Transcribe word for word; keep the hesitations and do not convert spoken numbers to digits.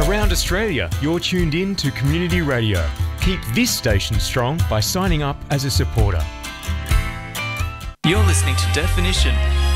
around Australia, you're tuned in to Community Radio. Keep this station strong by signing up as a supporter. You're listening to Definition